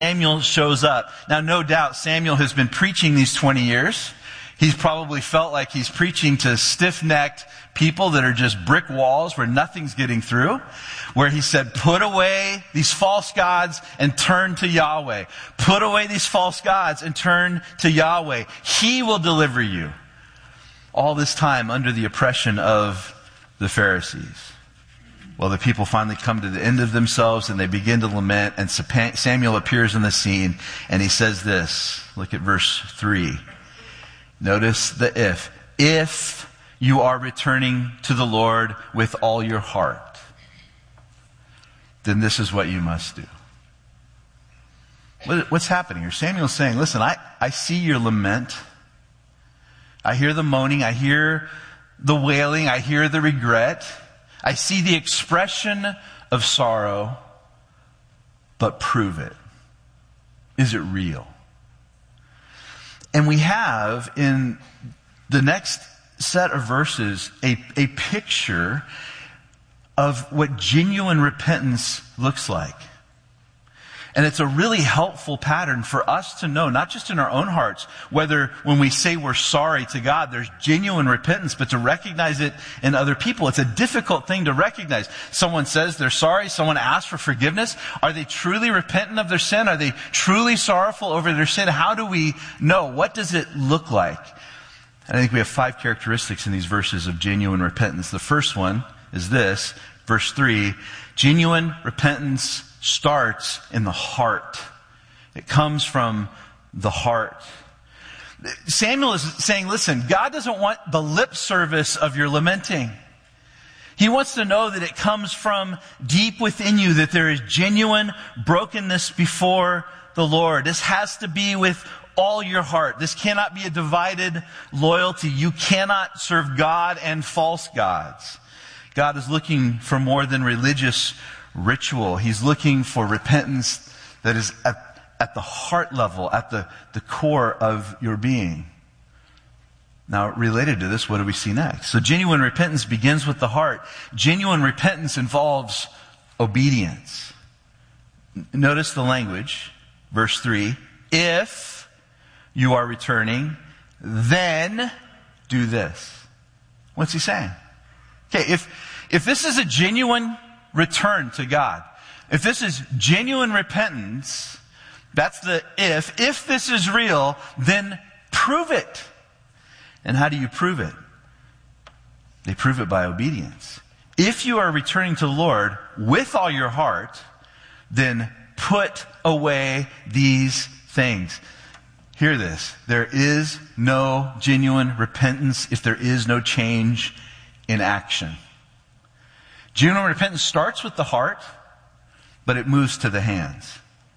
Samuel shows up. Now, no doubt, Samuel has been preaching these 20 years. He's probably felt like he's preaching to stiff-necked people that are just brick walls where nothing's getting through. Where he said, put away these false gods and turn to Yahweh. Put away these false gods and turn to Yahweh. He will deliver you. All this time under the oppression of the Pharisees. Well, the people finally come to the end of themselves and they begin to lament, and Samuel appears in the scene and he says this. Look at verse 3. Notice the if. If you are returning to the Lord with all your heart, then this is what you must do. What's happening here? Samuel's saying, listen, I see your lament. I hear the moaning. I hear the wailing. I hear the regret. I see the expression of sorrow, but prove it. Is it real? And we have in the next set of verses a picture of what genuine repentance looks like. And it's a really helpful pattern for us to know, not just in our own hearts, whether when we say we're sorry to God, there's genuine repentance, but to recognize it in other people. It's a difficult thing to recognize. Someone says they're sorry, someone asks for forgiveness. Are they truly repentant of their sin? Are they truly sorrowful over their sin? How do we know? What does it look like? And I think we have 5 characteristics in these verses of genuine repentance. The first one is this, verse 3, genuine repentance starts in the heart. It comes from the heart. Samuel is saying, listen, God doesn't want the lip service of your lamenting. He wants to know that it comes from deep within you, that there is genuine brokenness before the Lord. This has to be with all your heart. This cannot be a divided loyalty. You cannot serve God and false gods. God is looking for more than religious ritual. He's looking for repentance that is at the heart level, at the core of your being. Now, related to this, what do we see next? So genuine repentance begins with the heart. Genuine repentance involves obedience. Notice the language, verse 3. If you are returning, then do this. What's he saying? Okay, if this is a genuine return to God, if this is genuine repentance, that's the if. If this is real, then prove it. And how do you prove it? They prove it by obedience. If you are returning to the Lord with all your heart, then put away these things. Hear this. There is no genuine repentance if there is no change in action. Genuine repentance starts with the heart, but it moves to the hands.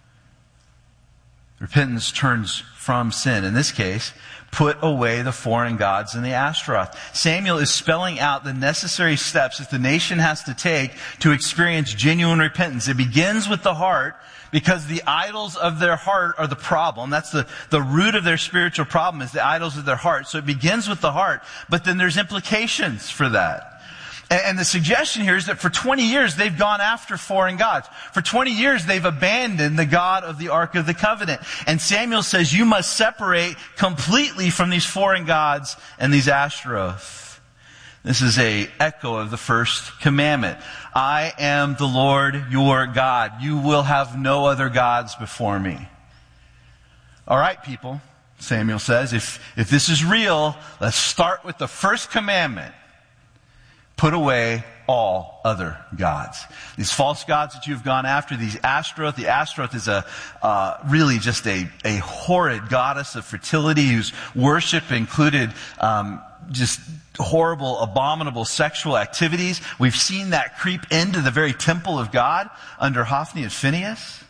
Repentance turns from sin. In this case, put away the foreign gods and the Ashtaroth. Samuel is spelling out the necessary steps that the nation has to take to experience genuine repentance. It begins with the heart because the idols of their heart are the problem. That's the root of their spiritual problem is the idols of their heart. So it begins with the heart, but then there's implications for that. And the suggestion here is that for 20 years they've gone after foreign gods. For 20 years they've abandoned the God of the Ark of the Covenant. And Samuel says you must separate completely from these foreign gods and these Ashtaroth. This is an echo of the first commandment. I am the Lord your God. You will have no other gods before me. All right, people, Samuel says, if this is real, let's start with the first commandment. Put away all other gods. These false gods that you've gone after, these Ashtaroth. The Ashtaroth is really just a horrid goddess of fertility whose worship included just horrible, abominable sexual activities. We've seen that creep into the very temple of God under Hophni and Phinehas.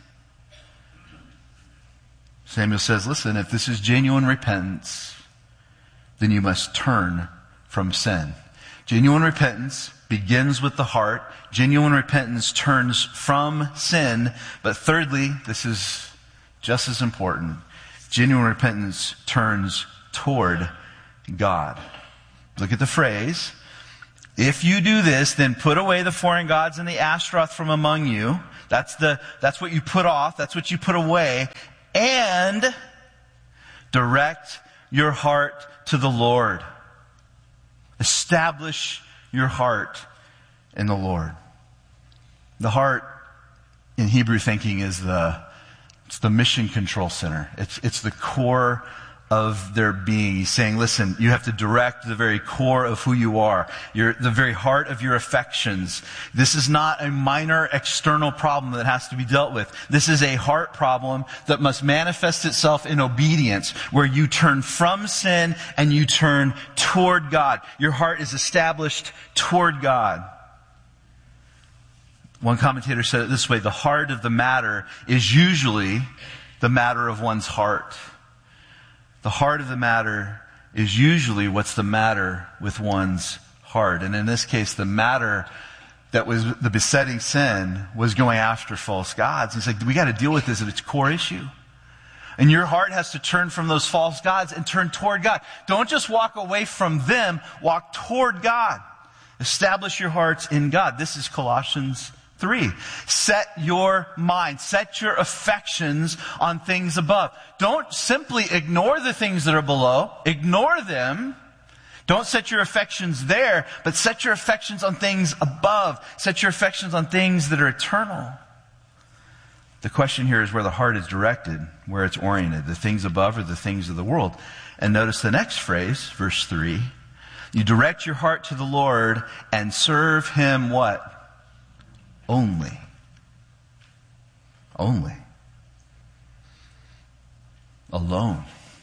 Samuel says, listen, if this is genuine repentance, then you must turn from sin. Genuine repentance begins with the heart. Genuine repentance turns from sin. But thirdly, this is just as important. Genuine repentance turns toward God. Look at the phrase. If you do this, then put away the foreign gods and the Ashtaroth from among you. That's what you put off. That's what you put away. And direct your heart to the Lord. Establish your heart in the Lord. The heart in Hebrew thinking is it's the mission control center. It's the core of their being. He's saying, listen, you have to direct the very core of who you are. The very heart of your affections. This is not a minor external problem that has to be dealt with. This is a heart problem that must manifest itself in obedience, where you turn from sin and you turn toward God. Your heart is established toward God. One commentator said it this way: the heart of the matter is usually the matter of one's heart. The heart of the matter is usually what's the matter with one's heart. And in this case, the matter that was the besetting sin was going after false gods. He's like, we got to deal with this at its core issue. And your heart has to turn from those false gods and turn toward God. Don't just walk away from them, walk toward God. Establish your hearts in God. This is Colossians 3. Set your mind, set your affections on things above. Don't simply ignore the things that are below. Ignore them. Don't set your affections there, but set your affections on things above. Set your affections on things that are eternal. The question here is where the heart is directed, where it's oriented, the things above or the things of the world. And notice the next phrase, verse 3. You direct your heart to the Lord and serve Him what? Only. Only. Alone.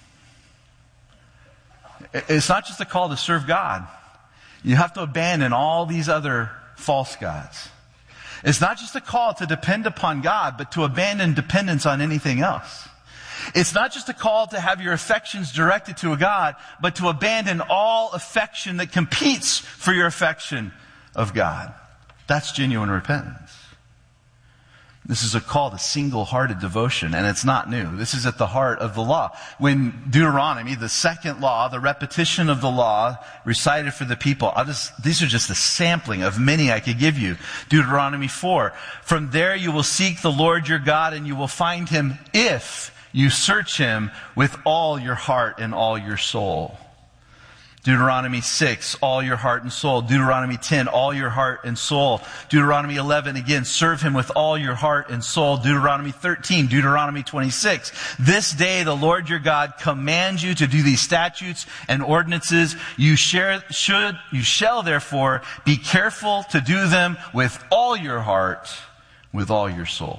It's not just a call to serve God. You have to abandon all these other false gods. It's not just a call to depend upon God, but to abandon dependence on anything else. It's not just a call to have your affections directed to a God, but to abandon all affection that competes for your affection of God. That's genuine repentance. This is a call to single-hearted devotion, and it's not new. This is at the heart of the law. When Deuteronomy, the second law, the repetition of the law recited for the people, these are just a sampling of many I could give you. Deuteronomy 4. From there you will seek the Lord your God, and you will find Him if you search Him with all your heart and all your soul. Deuteronomy 6, all your heart and soul. Deuteronomy 10, all your heart and soul. Deuteronomy 11, again, serve Him with all your heart and soul. Deuteronomy 13, Deuteronomy 26. This day the Lord your God commands you to do these statutes and ordinances. You shall therefore be careful to do them with all your heart, with all your soul.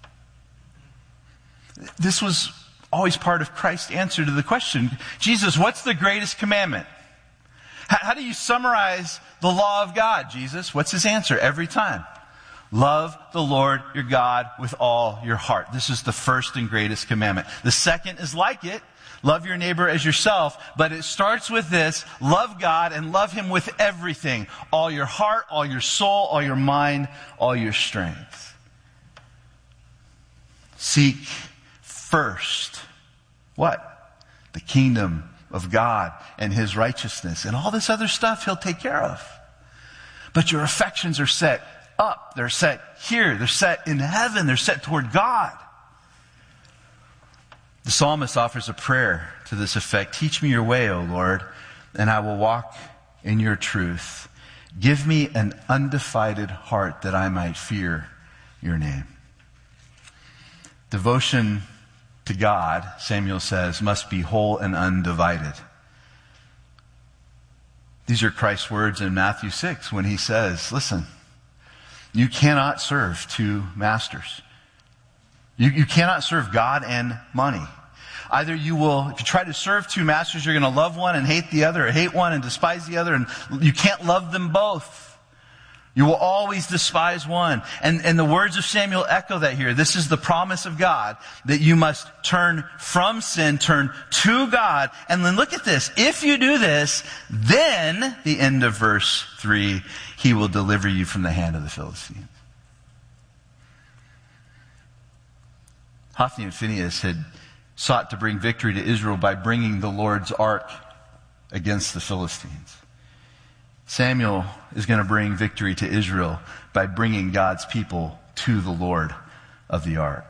This was always part of Christ's answer to the question, Jesus, what's the greatest commandment? How do you summarize the law of God, Jesus? What's His answer every time? Love the Lord your God with all your heart. This is the first and greatest commandment. The second is like it. Love your neighbor as yourself. But it starts with this. Love God and love Him with everything. All your heart, all your soul, all your mind, all your strength. Seek first. What? The kingdom of God and His righteousness. And all this other stuff He'll take care of. But your affections are set up. They're set here. They're set in heaven. They're set toward God. The psalmist offers a prayer to this effect. Teach me your way, O Lord, and I will walk in your truth. Give me an undivided heart that I might fear your name. Devotion to God, Samuel says, must be whole and undivided. These are Christ's words in Matthew 6 when He says, listen, you cannot serve two masters. You cannot serve God and money. Either you will, if you try to serve two masters, you're going to love one and hate the other, or hate one and despise the other, and you can't love them both. You will always despise one. And the words of Samuel echo that here. This is the promise of God, that you must turn from sin, turn to God. And then look at this. If you do this, then, the end of verse 3, He will deliver you from the hand of the Philistines. Hophni and Phinehas had sought to bring victory to Israel by bringing the Lord's ark against the Philistines. Samuel is going to bring victory to Israel by bringing God's people to the Lord of the ark.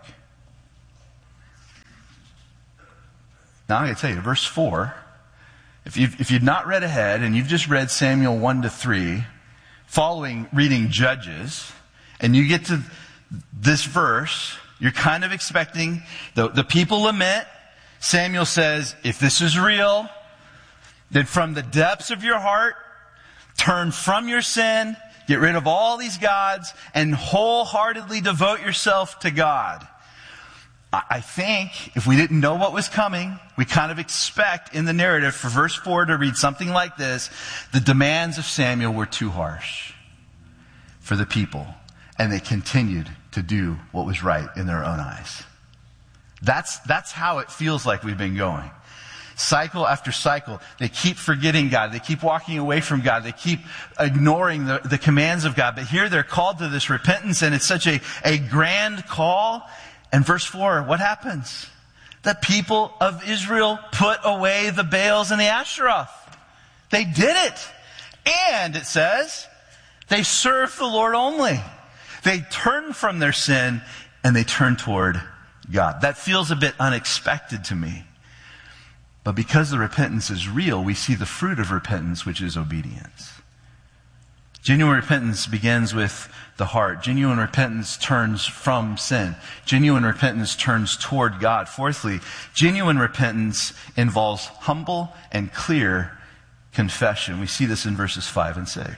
Now I gotta tell you, verse 4, if you've not read ahead and you've just read Samuel 1-3, following reading Judges, and you get to this verse, you're kind of expecting the people lament. Samuel says, if this is real, then from the depths of your heart, turn from your sin, get rid of all these gods, and wholeheartedly devote yourself to God. I think if we didn't know what was coming, we kind of expect in the narrative for verse 4 to read something like this. The demands of Samuel were too harsh for the people, and they continued to do what was right in their own eyes. That's how it feels like we've been going. Cycle after cycle, they keep forgetting God. They keep walking away from God. They keep ignoring the commands of God. But here they're called to this repentance, and it's such a grand call. And verse 4, what happens? The people of Israel put away the Baals and the Asheroth. They did it. And it says, they served the Lord only. They turned from their sin and they turned toward God. That feels a bit unexpected to me. But because the repentance is real, we see the fruit of repentance, which is obedience. Genuine repentance begins with the heart. Genuine repentance turns from sin. Genuine repentance turns toward God. Fourthly, genuine repentance involves humble and clear confession. We see this in verses 5 and 6.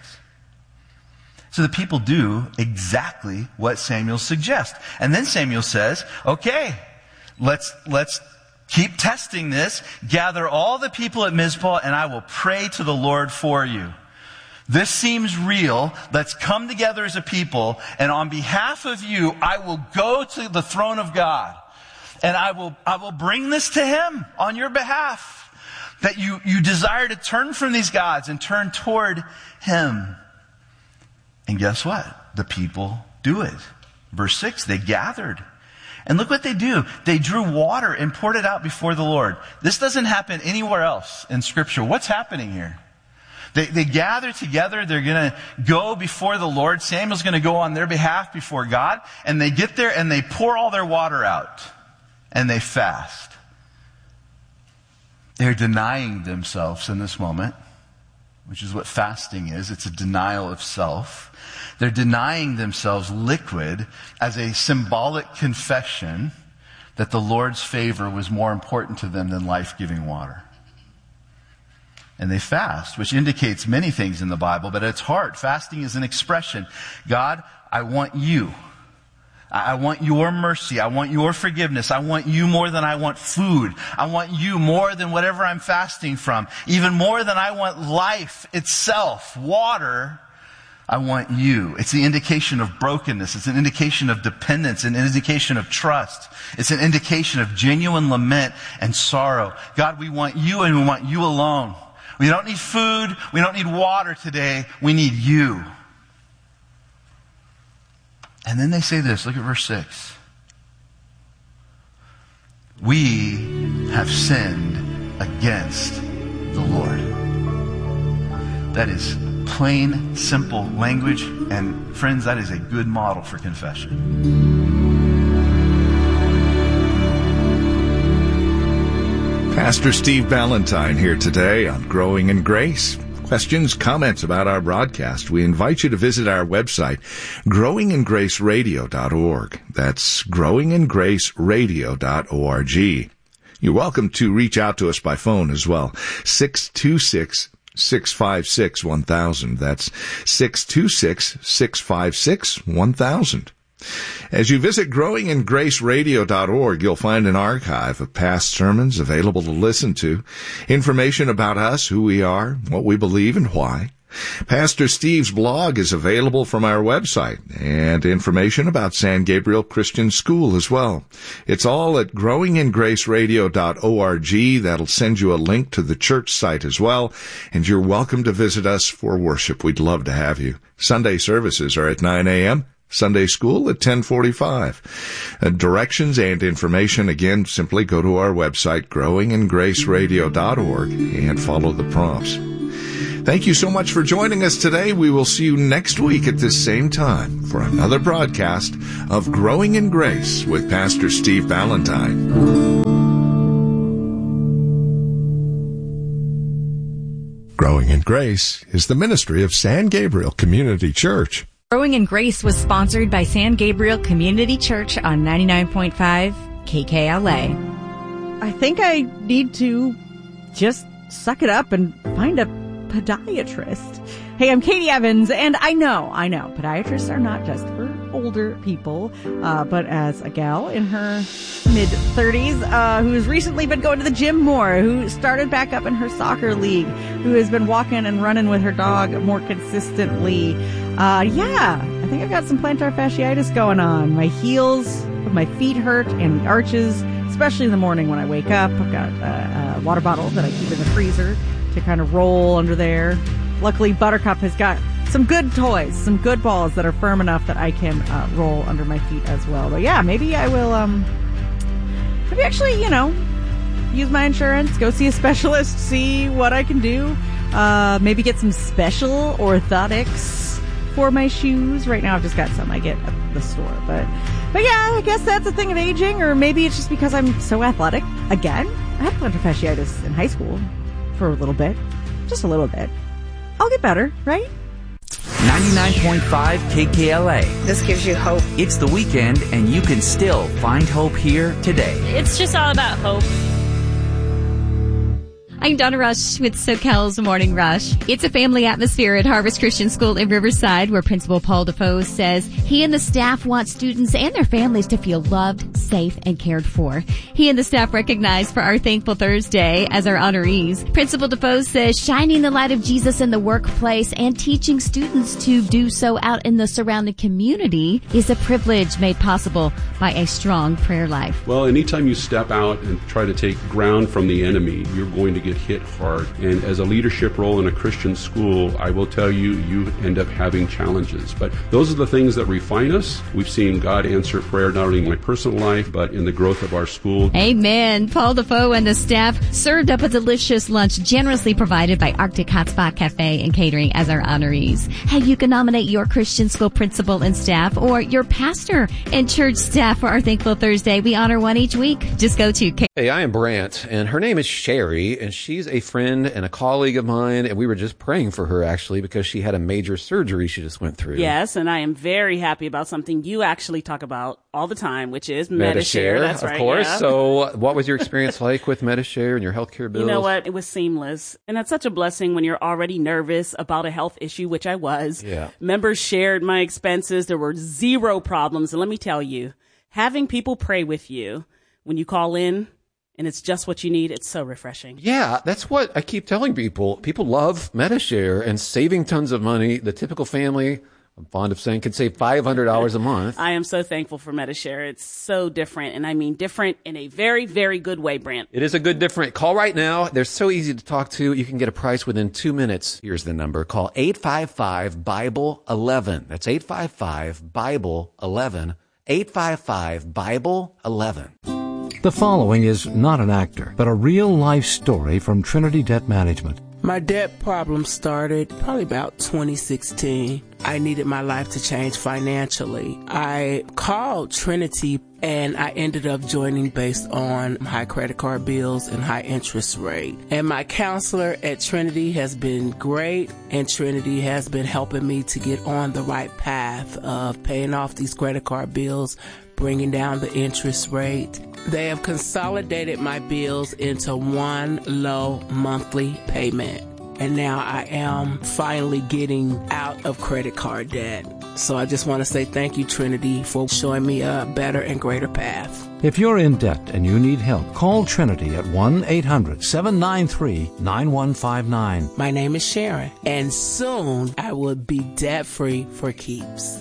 So the people do exactly what Samuel suggests. And then Samuel says, okay, let's keep testing this. Gather all the people at Mizpah and I will pray to the Lord for you. This seems real. Let's come together as a people, and on behalf of you, I will go to the throne of God, and I will bring this to Him on your behalf, that you desire to turn from these gods and turn toward Him. And guess what? The people do it. Verse 6, they gathered. And look what they do. They drew water and poured it out before the Lord. This doesn't happen anywhere else in Scripture. What's happening here? They gather together. They're going to go before the Lord. Samuel's going to go on their behalf before God. And they get there and they pour all their water out. And they fast. They're denying themselves in this moment, which is what fasting is. It's a denial of self. They're denying themselves liquid as a symbolic confession that the Lord's favor was more important to them than life-giving water. And they fast, which indicates many things in the Bible, but at its heart, fasting is an expression. God, I want you. I want your mercy. I want your forgiveness. I want you more than I want food. I want you more than whatever I'm fasting from. Even more than I want life itself, water. I want you. It's the indication of brokenness. It's an indication of dependence, an indication of trust. It's an indication of genuine lament and sorrow. God, we want you and we want you alone. We don't need food. We don't need water today. We need you. And then they say this. Look at verse 6. We have sinned against the Lord. That is plain, simple language. And friends, that is a good model for confession. Pastor Steve Ballantyne here today on Growing in Grace. Questions, comments about our broadcast, we invite you to visit our website, growingingraceradio.org. That's growingingraceradio.org. You're welcome to reach out to us by phone as well. 626-656-1000. That's 626-656-1000. As you visit growingingraceradio.org, you'll find an archive of past sermons available to listen to, information about us, who we are, what we believe, and why. Pastor Steve's blog is available from our website, and information about San Gabriel Christian School as well. It's all at growingingraceradio.org. That'll send you a link to the church site as well, and you're welcome to visit us for worship. We'd love to have you. Sunday services are at 9 a.m., Sunday school at 10:45. Directions and information, again, simply go to our website, growingingraceradio.org, and follow the prompts. Thank you so much for joining us today. We will see you next week at this same time for another broadcast of Growing in Grace with Pastor Steve Valentine. Growing in Grace is the ministry of San Gabriel Community Church. Growing in Grace was sponsored by San Gabriel Community Church on 99.5 KKLA. I think I need to just suck it up and find a podiatrist. Hey, I'm Katie Evans, and I know, podiatrists are not just for older people, but as a gal in her mid-30s who has recently been going to the gym more, who started back up in her soccer league, who has been walking and running with her dog more consistently. I think I've got some plantar fasciitis going on. My heels of my feet hurt and the arches, especially in the morning when I wake up. I've got a water bottle that I keep in the freezer to kind of roll under there. Luckily, Buttercup has got some good toys, some good balls that are firm enough that I can roll under my feet as well. But yeah, maybe I will, use my insurance, go see a specialist, see what I can do. Maybe get some special orthotics for my shoes. Right now I've just got some I get at the store. But yeah, I guess that's a thing of aging, or maybe it's just because I'm so athletic. Again, I had plantar fasciitis in high school for a little bit. Just a little bit. I'll get better, right? 99.5 KKLA. This gives you hope. It's the weekend, and you can still find hope here today. It's just all about hope. I'm Donna Rush with SoCal's Morning Rush. It's a family atmosphere at Harvest Christian School in Riverside, where Principal Paul Defoe says he and the staff want students and their families to feel loved, safe, and cared for. He and the staff recognize for our Thankful Thursday as our honorees. Principal Defoe says shining the light of Jesus in the workplace and teaching students to do so out in the surrounding community is a privilege made possible by a strong prayer life. Well, anytime you step out and try to take ground from the enemy, you're going to get hit hard. And as a leadership role in a Christian school, I will tell you, you end up having challenges. But those are the things that refine us. We've seen God answer prayer not only in my personal life, but in the growth of our school. Amen. Paul Defoe and the staff served up a delicious lunch generously provided by Arctic Hot Spot Cafe and Catering as our honorees. Hey, you can nominate your Christian school principal and staff or your pastor and church staff for our Thankful Thursday. We honor one each week. Just go to Hey, I am Brant, and her name is Sherry, and she's a friend and a colleague of mine, and we were just praying for her, actually, because she had a major surgery she just went through. Yes, and I am very happy about something you actually talk about all the time, which is Medi-Share. That's right, of course. Yeah. So what was your experience like with Medi-Share and your healthcare bills? You know what? It was seamless. And that's such a blessing when you're already nervous about a health issue, which I was. Yeah. Members shared my expenses. There were zero problems. And let me tell you, having people pray with you when you call in, and it's just what you need, it's so refreshing. Yeah, that's what I keep telling people. People love Medi-Share and saving tons of money. The typical family, I'm fond of saying, could save $500 a month. I am so thankful for Medi-Share. It's so different, and I mean different in a very, very good way, Brant. It is a good different. Call right now. They're so easy to talk to. You can get a price within 2 minutes. Here's the number. Call 855-BIBLE-11. That's 855-BIBLE-11. 855-BIBLE-11. The following is not an actor, but a real-life story from Trinity Debt Management. My debt problem started probably about 2016. I needed my life to change financially. I called Trinity and I ended up joining based on high credit card bills and high interest rate. And my counselor at Trinity has been great, and Trinity has been helping me to get on the right path of paying off these credit card bills, bringing down the interest rate. They have consolidated my bills into one low monthly payment. And now I am finally getting out of credit card debt. So I just want to say thank you, Trinity, for showing me a better and greater path. If you're in debt and you need help, call Trinity at 1-800-793-9159. My name is Sharon, and soon I will be debt-free for keeps.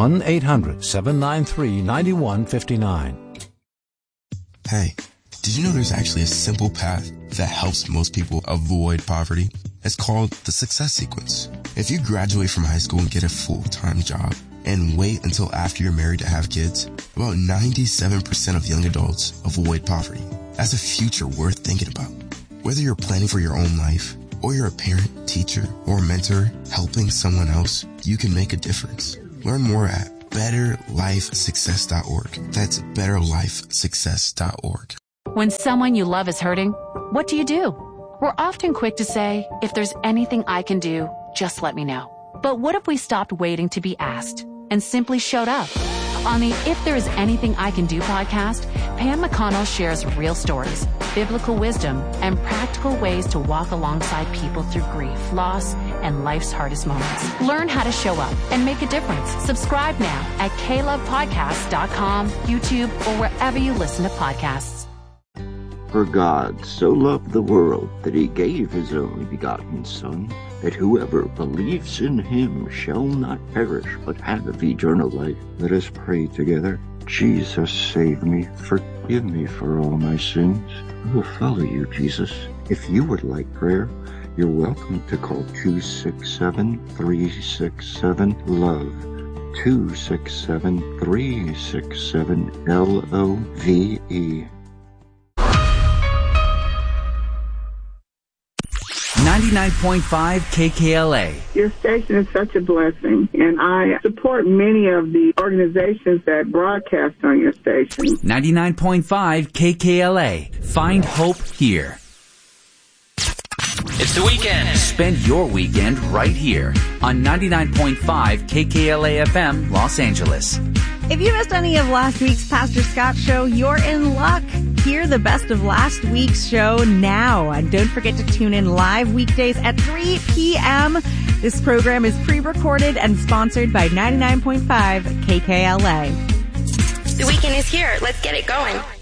1-800-793-9159. Hey, did you know there's actually a simple path that helps most people avoid poverty? It's called the Success Sequence. If you graduate from high school and get a full-time job and wait until after you're married to have kids, about 97% of young adults avoid poverty. That's a future worth thinking about. Whether you're planning for your own life, or you're a parent, teacher, or mentor helping someone else, you can make a difference. Learn more at betterlifesuccess.org. That's betterlifesuccess.org. When someone you love is hurting, what do? We're often quick to say, if there's anything I can do, just let me know. But what if we stopped waiting to be asked and simply showed up? On the If There Is Anything I Can Do podcast, Pam McConnell shares real stories, biblical wisdom, and practical ways to walk alongside people through grief, loss, and life's hardest moments. Learn how to show up and make a difference. Subscribe now at KLovePodcasts.com, YouTube, or wherever you listen to podcasts. For God so loved the world that he gave his only begotten Son, that whoever believes in him shall not perish but have eternal life. Let us pray together. Jesus, save me. Forgive me for all my sins. I will follow you, Jesus. If you would like prayer, you're welcome to call 267-367-LOVE. 267-367-LOVE. 99.5 KKLA. Your station is such a blessing, and I support many of the organizations that broadcast on your station. 99.5 KKLA. Find hope here. It's the weekend. Spend your weekend right here on 99.5 KKLA FM, Los Angeles. If you missed any of last week's Pastor Scott show, you're in luck. Hear the best of last week's show now. And don't forget to tune in live weekdays at 3 p.m. This program is pre-recorded and sponsored by 99.5 KKLA. The weekend is here. Let's get it going.